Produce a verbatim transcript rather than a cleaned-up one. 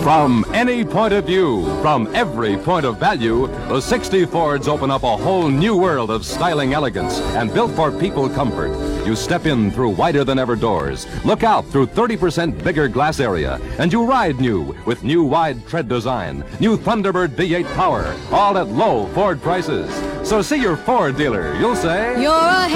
From any point of view, from every point of value, the sixty Fords open up a whole new world of styling elegance and built for people comfort. You step in through wider than ever doors, look out through thirty percent bigger glass area, and you ride new with new wide tread design, new Thunderbird V eight power, all at low Ford prices. So see your Ford dealer. You'll say, you're a